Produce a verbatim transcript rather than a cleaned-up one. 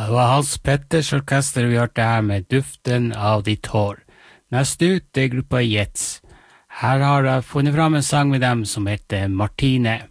det var Hans Petters orkester vi hørte her med Duften av ditt hår. Neste ut er gruppa Jets. Her har jeg funnet fram en sang med dem som heter Martine.